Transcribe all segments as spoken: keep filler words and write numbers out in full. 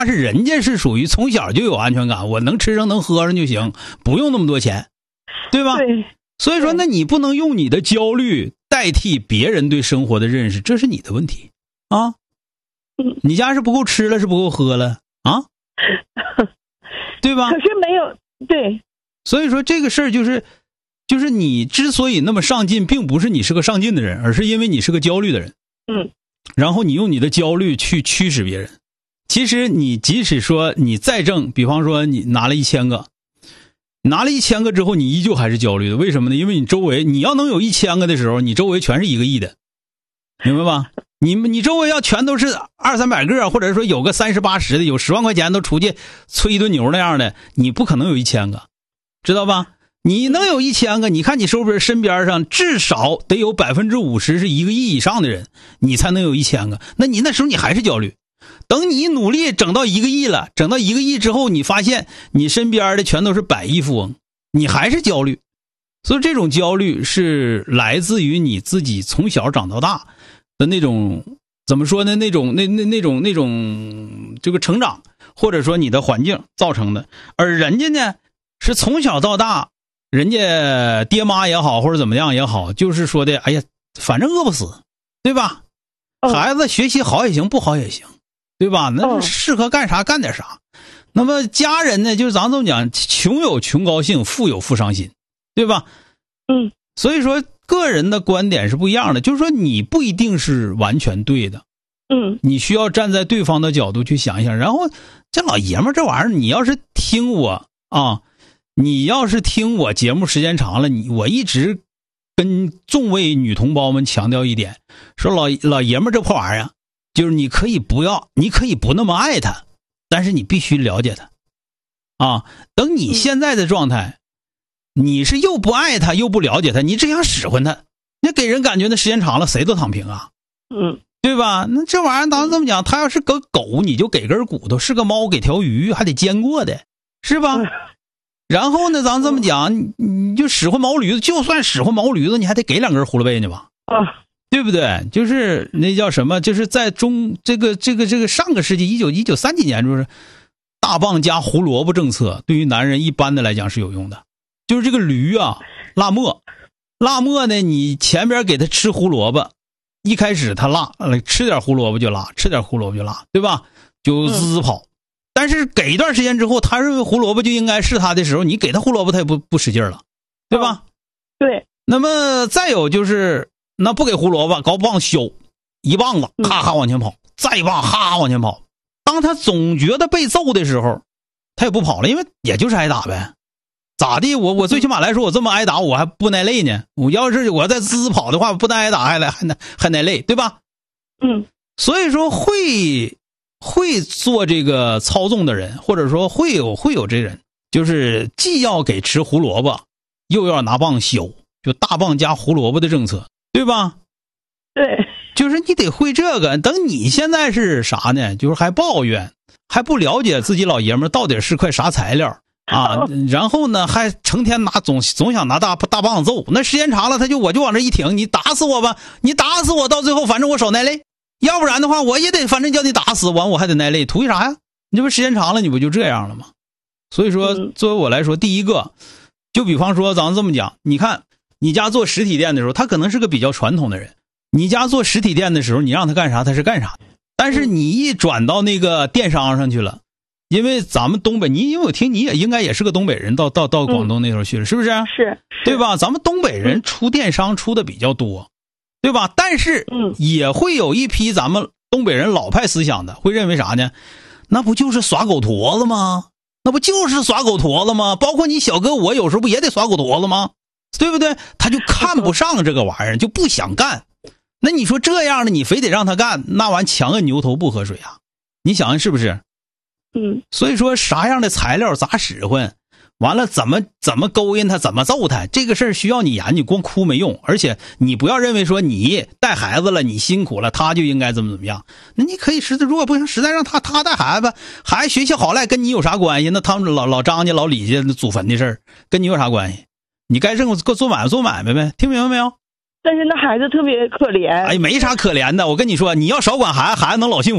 但是人家是属于从小就有安全感，我能吃上能喝上就行，不用那么多钱，对吧？ 对。 所以说，那你不能用你的焦虑代替别人对生活的认识，这是你的问题啊。 嗯， 你家是不够吃了，是不够喝了啊？对吧？ 可是没有对。 所以说这个事儿就是，就是你之所以那么上进，并不是你是个上进的人，而是因为你是个焦虑的人。 嗯。 然后你用你的焦虑去驱使别人。其实你即使说你再挣，比方说你拿了一千个。拿了一千个之后，你依旧还是焦虑的，为什么呢？因为你周围你要能有一千个的时候，你周围全是一个亿的，明白吧？你你周围要全都是二三百个，或者说有个三十八十的，有十万块钱都出去吹一顿牛那样的，你不可能有一千个，知道吧？你能有一千个，你看你周边身边上至少得有百分之五十是一个亿以上的人，你才能有一千个。那你那时候你还是焦虑。等你努力整到一个亿了，整到一个亿之后，你发现你身边的全都是百亿富翁，你还是焦虑。所以这种焦虑是来自于你自己从小长到大的那种，怎么说呢？那种那那那种那种这个成长，或者说你的环境造成的。而人家呢，是从小到大，人家爹妈也好，或者怎么样也好，就是说的，哎呀，反正饿不死，对吧？孩子学习好也行，不好也行。对吧？那适合干啥干点啥。那么家人呢，就是咱这么讲，穷有穷高兴，富有富伤心，对吧？ 嗯。 所以说个人的观点是不一样的，就是说你不一定是完全对的。 嗯。 你需要站在对方的角度去想一想。然后这老爷们儿这玩意儿，你要是听我啊，你要是听我节目时间长了，你我一直跟众位女同胞们强调一点，说老老爷们儿这破玩意儿。就是你可以不要，你可以不那么爱他，但是你必须了解他，啊，等你现在的状态，你是又不爱他又不了解他，你只想使唤他，那给人感觉那时间长了谁都躺平啊， 嗯， 对吧？那这玩意儿咱这么讲，他要是个狗你就给根骨头，是个猫给条鱼，还得煎过的，是吧？然后呢，咱这么讲，你就使唤毛驴子，就算使唤毛驴子，你还得给两根葫芦贝呢吧？ 啊。 对不对？就是那叫什么？就是在中这个这个这个上个世纪一九一九三几年，就是大棒加胡萝卜政策，对于男人一般的来讲是有用的。就是这个驴啊，拉磨，拉磨呢，你前边给他吃胡萝卜，一开始他拉，吃点胡萝卜就拉，吃点胡萝卜就拉，对吧？就滋滋跑。嗯、但是给一段时间之后，他认为胡萝卜就应该是他的时候，你给他胡萝卜他也不不使劲了，对吧？ 哦、对。 那么再有就是。那不给胡萝卜，搞棒削，一棒子咔咔往前跑，再一棒哈哈往前跑。当他总觉得被揍的时候，他也不跑了，因为也就是挨打呗。咋的？我我最起码来说，我这么挨打，我还不耐累呢。我要是我再滋滋跑的话，不但挨打还来还耐还耐累，对吧？ 嗯。 所以说会会做这个操纵的人，或者说会有会有这人，就是既要给吃胡萝卜，又要拿棒削，就大棒加胡萝卜的政策。对吧？ 对， 就是你得会这个。等你现在是啥呢？就是还抱怨，还不了解自己老爷们到底是块啥材料啊？然后呢，还成天拿总总想拿大大棒子揍。那时间长了，他就我就往这一挺，你打死我吧！你打死我，到最后反正我少耐累。要不然的话，我也得反正叫你打死完，我还得耐累，图啥呀？你这不时间长了，你不就这样了吗？所以说，作为我来说，第一个，就比方说咱们这么讲，你看。你家做实体店的时候，他可能是个比较传统的人。你家做实体店的时候，你让他干啥，他是干啥。但是你一转到那个电商上去了，因为咱们东北，你因为我听你也应该也是个东北人，到到到广东那头去了，是不是？ 是， 对吧？咱们东北人出电商出的比较多，对吧？但是也会有一批咱们东北人老派思想的，会认为啥呢？那不就是耍狗驼子吗？那不就是耍狗驼子吗？包括你小哥我有时候不也得耍狗驼子吗？对不对？他就看不上这个玩意儿，就不想干。那你说这样的，你非得让他干，那玩意强摁牛头不喝水啊？你想想是不是？ 嗯。 所以说啥样的材料咋使唤，完了怎么怎么勾引他，怎么揍他，这个事儿需要你研究，光哭没用。而且你不要认为说你带孩子了，你辛苦了，他就应该怎么怎么样。那你可以实在，如果不行，实在让他他带孩子，孩子学习好赖跟你有啥关系？那他们老老张家老李家祖坟的事儿跟你有啥关系？你该挣做买卖做买卖呗，听明白没有？ 但是那孩子特别可怜。 哎，没啥可怜的，我跟你说，你要少管孩子，孩子能老幸福了。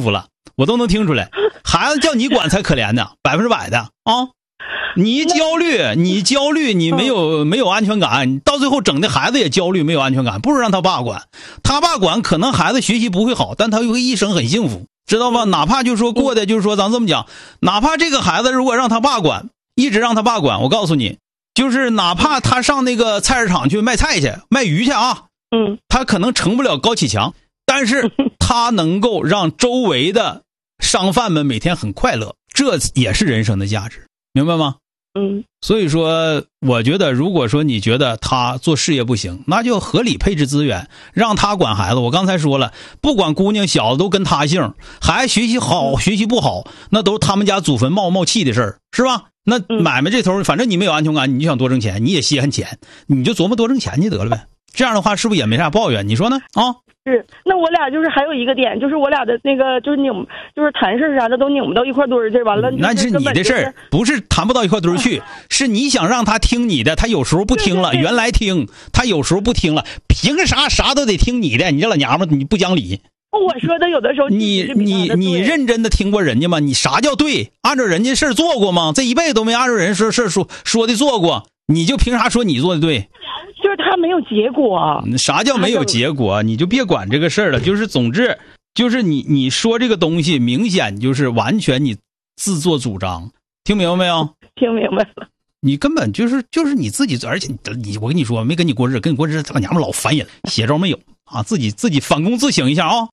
我都能听出来。孩子叫你管才可怜呢，百分之百的啊！你一焦虑，你焦虑，你没有没有安全感，到最后整的孩子也焦虑，没有安全感，不如让他爸管。他爸管，可能孩子学习不会好，但他会一生很幸福，知道吧？哪怕就说过的，就是说咱这么讲，哪怕这个孩子如果让他爸管，一直让他爸管，我告诉你，就是哪怕他上那个菜市场去卖菜去，卖鱼去啊， 嗯， 他可能成不了高启强，但是他能够让周围的商贩们每天很快乐，这也是人生的价值，明白吗？ 嗯， 所以说我觉得如果说你觉得他做事业不行，那就合理配置资源，让他管孩子。我刚才说了，不管姑娘小子都跟他姓，孩子学习好学习不好，那都是他们家祖坟冒冒气的事儿，是吧？那买卖这头反正你没有安全感，你就想多挣钱，你也稀罕钱，你就琢磨多挣钱去得了呗。这样的话是不是也没啥抱怨？你说呢？啊， 是。那我俩就是还有一个点，就是我俩的那个就是拧，就是谈事啥的都拧不到一块堆儿去，完了、就是、 那是你的事儿，不是谈不到一块堆儿去，是你想让他听你的，他有时候不听了，对对对，原来听，他有时候不听了，凭啥啥都得听你的？你这老娘们你不讲理。 我说的有的时候你你你认真的听过人家吗？你啥叫对？按照人家事儿做过吗？这一辈子都没按照人说事说说的做过，你就凭啥说你做的对？ 就是他没有结果。 啥叫没有结果？你就别管这个事儿了。就是总之，就是你你说这个东西，明显就是完全你自作主张，听明白没有？ 听明白了。 你根本就是就是你自己，而且你我跟你说，没跟你过日子，跟你过日子，这老娘们老烦人，邪招没有啊？自己自己反躬自省一下啊！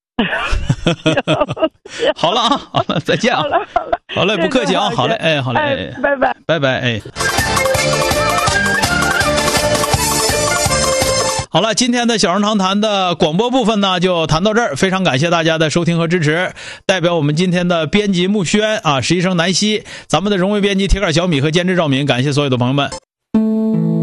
好了啊，好了，再见啊！ 好了好了， 好嘞，不客气啊，好嘞，哎，好嘞， 哎，拜拜， 拜拜，哎。好了，今天的小人长谈的广播部分呢，就谈到这儿。非常感谢大家的收听和支持。代表我们今天的编辑木轩啊，实习生南希，咱们的荣誉编辑铁杆小米和监制赵敏，感谢所有的朋友们。